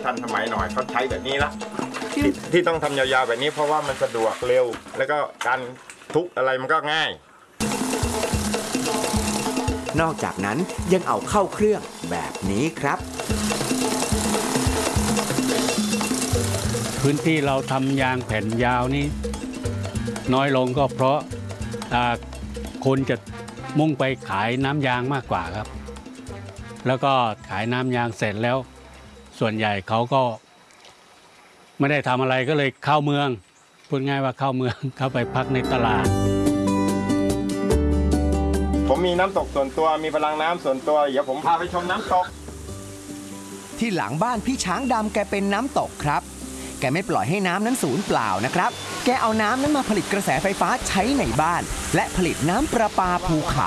ทันสมัยหน่อยเขาใช้แบบนี้ละที่ต้องทำยาวๆแบบนี้เพราะว่ามันสะดวกเร็วแล้วก็การทุบอะไรมันก็ง่ายนอกจากนั้นยังเอาเข้าเครื่องแบบนี้ครับพื้นที่เราทำยางแผ่นยาวนี่น้อยลงก็เพราะคนจะมุ่งไปขายน้ำยางมากกว่าครับแล้วก็ขายน้ำยางเสร็จแล้วส่วนใหญ่เขาก็ไม่ได้ทำอะไรก็เลยเข้าเมืองพูดง่ายว่าเข้าเมืองเข้าไปพักในตลาดผมมีน้ำตกส่วนตัวมีพลังน้ำส่วนตัวเดี๋ยวผมพาไปชมน้ำตกที่หลังบ้านพี่ช้างดำแกเป็นน้ำตกครับแกไม่ปล่อยให้น้ำนั้นสูญเปล่านะครับแกเอาน้ำนั้นมาผลิตกระแสไฟฟ้าใช้ในบ้านและผลิตน้ำประปาภูเขา